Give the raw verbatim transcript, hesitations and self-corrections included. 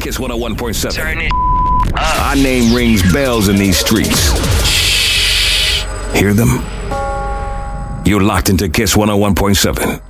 Kiss one oh one point seven. Turn it up. Our name rings bells in these streets. Shh. Hear them? You're locked into Kiss one oh one point seven.